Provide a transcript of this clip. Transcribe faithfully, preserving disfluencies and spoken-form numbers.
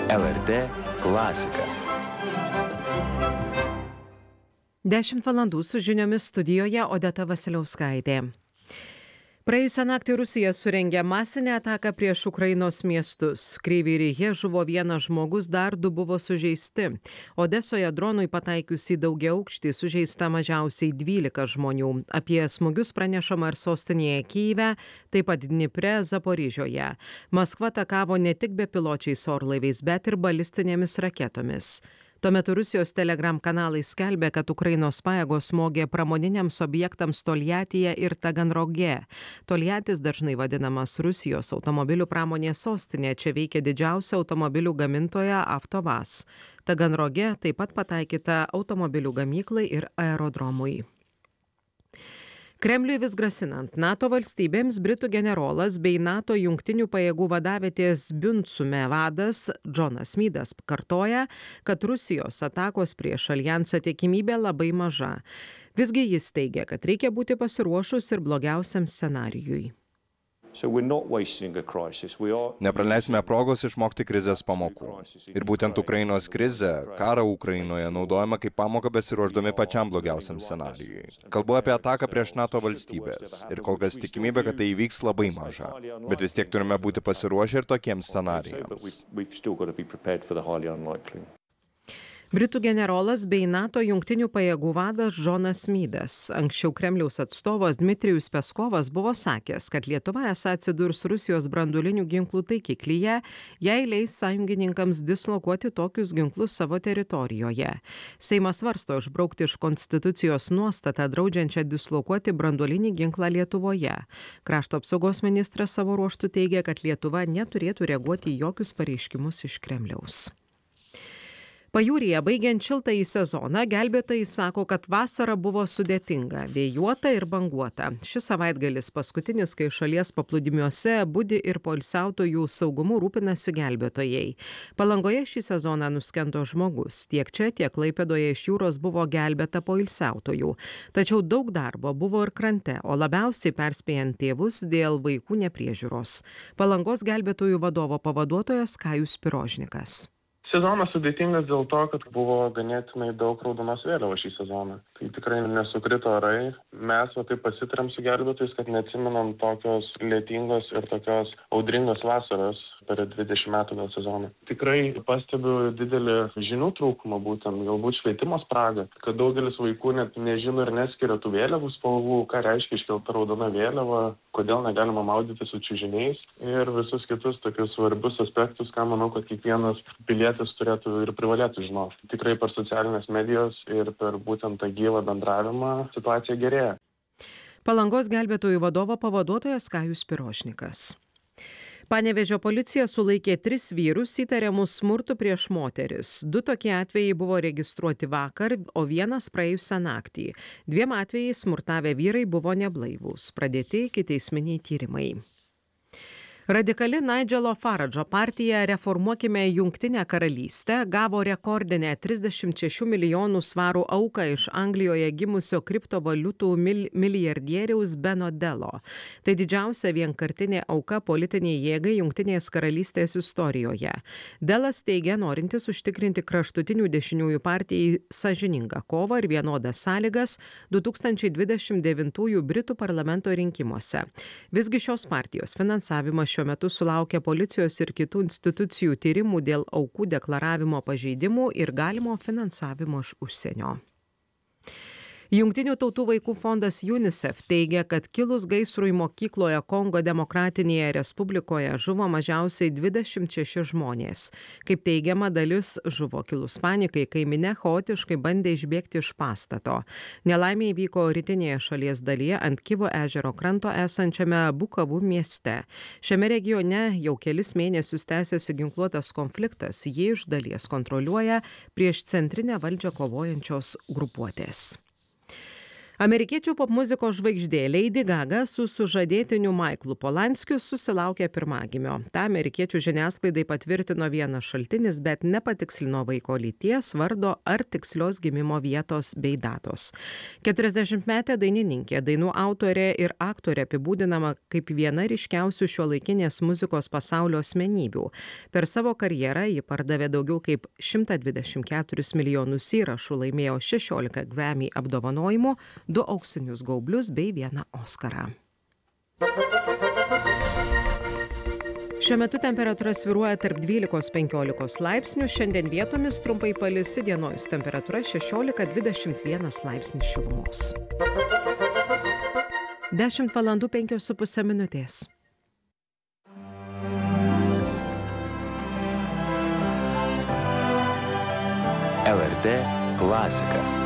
L R T klasika. Dešimt valandų su žiniomis studijoje Odeta Vasiliauskaitė. Praėjusią naktį Rusija surengė masinę ataką prieš Ukrainos miestus. Kryvyryje žuvo vienas žmogus, dar du buvo sužeisti. Odesoje dronui pataikius į daugiaaukštį sužeista mažiausiai dvylika žmonių. Apie smūgius pranešama ir sostinėje Kyjive, taip pat Dnipre, Zaporižioje. Maskva atakavo ne tik bepiločiais orlaiviais, bet ir balistinėmis raketomis. Tuo metu Rusijos Telegram kanalai skelbė, kad Ukrainos pajėgos smogė pramoniniams objektams Toljatyje ir Taganroge. Toljatis dažnai vadinamas Rusijos automobilių pramonės sostinė, čia veikia didžiausia automobilių gamintoja Avtovaz. Taganroge taip pat pataikyta automobilių gamyklai ir aerodromui. Kremliui vis grasinant NATO valstybėms, Britų generolas bei NATO jungtinių pajėgų vadavietės Biunsume vadas Džonas Mydas kartoja, kad Rusijos atakos prieš aljansą tikimybė labai maža. Visgi jis teigia, kad reikia būti pasiruošus ir blogiausiam scenarijui. Nepraleisime progos išmokti krizės pamokų. Ir būtent Ukrainos krizę, karą Ukrainoje naudojama kaip pamoką besiruošdami pačiam blogiausiam scenarijui. Kalbu apie ataką prieš NATO valstybės. Ir kol kas tikimybė, kad tai įvyks labai maža. Bet vis tiek turime būti pasiruošę ir tokiems scenarijams. Britų generolas bei NATO jungtinių pajėgų vadas Džonas Mydas. Anksčiau Kremliaus atstovas Dmitrijus Peskovas buvo sakęs, kad Lietuva esą atsidurs Rusijos branduolinių ginklų taikiklyje, jei leis sąjungininkams dislokuoti tokius ginklus savo teritorijoje. Seimas svarsto išbraukti iš konstitucijos nuostatą draudžiančią dislokuoti branduolinį ginklą Lietuvoje. Krašto apsaugos ministras savo ruožtu teigia, kad Lietuva neturėtų reaguoti į jokius pareiškimus iš Kremliaus. Pajūryje baigiant šiltąjį sezoną, gelbėtojai sako, kad vasara buvo sudėtinga, vėjuota ir banguota. Šis savaitgalis paskutinis, kai šalies paplūdimiuose budi ir poilsiautojų saugumu rūpinasi gelbėtojai. Palangoje šį sezoną nuskendo žmogus. Tiek čia, tiek Klaipėdoje iš jūros buvo gelbėta poilsiautojų. Tačiau daug darbo buvo ir krante, o labiausiai perspėjant tėvus dėl vaikų nepriežiūros. Palangos gelbėtojų vadovo pavaduotojas Kajus Pirožnikas. Sezonas sudėtingas dėl to, kad buvo ganėtinai daug raudonos vėliavos šį sezoną. Tai tikrai nesukrito orai. Mes va taip pasitarėm su gelbėtojais, kad neatsimenam tokios lietingos ir tokios audringos vasaros per dvidešimt metų gal sezoną. Tikrai pastebiu didelį žinių trūkumą, būtent galbūt švietimo spragą, kad daugelis vaikų net nežino ir neskiria tų vėliavų spalvų, ką reiškia iškelta raudona vėliava, kodėl negalima maudyti su čiužiniais ir visus kitus tokius svarbius aspektus, ką manau, kad kiekvienas pilietis turėtų ir privalėtų žinoti. Tikrai per socialinės medijos ir per būtent tą gyvą bendravimą situacija gerėja. Palangos gelbėtojų vadovo pavaduotojas Kajus Pirožnikas. Panevėžio policija sulaikė tris vyrus įtariamus smurtu prieš moteris. Du tokie atvejai buvo registruoti vakar, o vienas praėjusią naktį. Dviem atvejais smurtavę vyrai buvo neblaivūs. Pradėti ikiteisminiai tyrimai. Radikali Nigelo Faradžo partija Reformuokime Jungtinę karalystę gavo rekordinę trisdešimt šešių milijonų svarų auką iš Anglijoje gimusio kriptovaliutų mil milijardieriaus Beno Delo. Tai didžiausia vienkartinė auka politiniai jėgai Jungtinės karalystės istorijoje. Delas teigia norintis užtikrinti kraštutinių dešiniųjų partijai sąžiningą kovą ir vienodas sąlygas du tūkstančiai dvidešimt devintųjų Britų parlamento rinkimuose. Visgi šios partijos finansavimas šiuo metu sulaukia policijos ir kitų institucijų tyrimų dėl aukų deklaravimo pažeidimų ir galimo finansavimo iš užsienio. Jungtinių tautų vaikų fondas UNICEF teigia, kad kilus gaisrui mokykloje Kongo Demokratinėje Respublikoje žuvo mažiausiai dvidešimt šeši žmonės. Kaip teigiama, dalis žuvo kilus panikai, kai minia chaotiškai bandė išbėgti iš pastato. Nelaimė įvyko rytinėje šalies dalyje ant Kivo ežero kranto esančiame Bukavu mieste. Šiame regione jau kelis mėnesius tęsiasi ginkluotas konfliktas, jį iš dalies kontroliuoja prieš centrinę valdžią kovojančios grupuotės. Amerikiečių popmuzikos žvaigždė Lady Gaga su sužadėtiniu Michaelu Polanskiu susilaukė pirmagimio. Ta amerikiečių žiniasklaidai patvirtino vienas šaltinis, bet nepatikslino vaiko lyties, vardo ar tikslios gimimo vietos bei datos. keturiasdešimtmetė dainininkė, dainų autorė ir aktorė apibūdinama kaip viena ryškiausių šiuolaikinės muzikos pasaulio asmenybių. Per savo karjerą ji pardavė daugiau kaip šimtą dvidešimt keturis milijonus įrašų, laimėjo šešiolika Grammy apdovanojimų, du auksinius gaublius bei vieną Oskarą. Šiuo metu temperatūra svyruoja tarp dvylikos penkiolikos laipsnių, šiandien vietomis trumpai palis, įdienojus temperatūra šešiolika dvidešimt vienas laipsnis šilumos. dešimt valandų penkios su puse minutės. L R T klasika.